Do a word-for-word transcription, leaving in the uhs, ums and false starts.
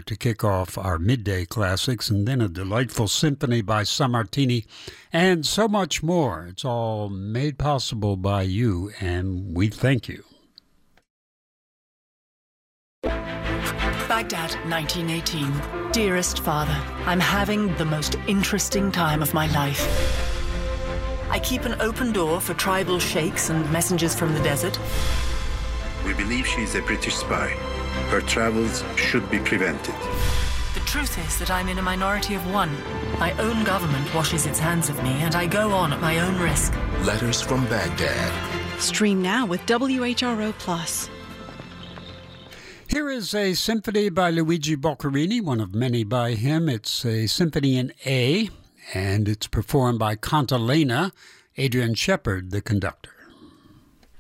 to kick off our midday classics, and then a delightful symphony by Sammartini, and so much more. It's all made possible by you, and we thank you. Baghdad, nineteen eighteen. Dearest Father, I'm having the most interesting time of my life. I keep an open door for tribal sheikhs and messengers from the desert. We believe she is a British spy. Her travels should be prevented. The truth is that I'm in a minority of one. My own government washes its hands of me, and I go on at my own risk. Letters from Baghdad. Stream now with W H R O Plus. Here is a symphony by Luigi Boccherini, one of many by him. It's a symphony in A, and it's performed by Cantilena, Adrian Shepard, the conductor.